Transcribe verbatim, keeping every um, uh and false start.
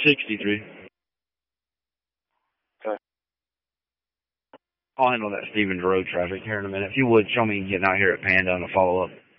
sixty-three. Okay. I'll handle that Stevens Road traffic here in a minute. If you would, show me getting out here at Panda and a follow-up.